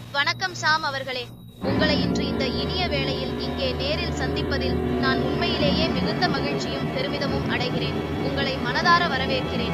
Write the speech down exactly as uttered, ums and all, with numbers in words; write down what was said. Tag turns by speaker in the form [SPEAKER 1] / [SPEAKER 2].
[SPEAKER 1] வணக்கம் சாம் அவர்களே. உங்களை இன்று இந்த இனிய வேளையில் இங்கே நேரில் சந்திப்பதில் நான் உண்மையிலேயே மிகுந்த மகிழ்ச்சியும் பெருமிதமும் அடைகிறேன். உங்களை மனதார வரவேற்கிறேன்.